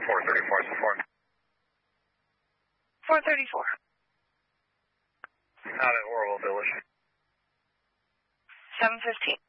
434 is the 4. 434. Not at Orwell Village. 715.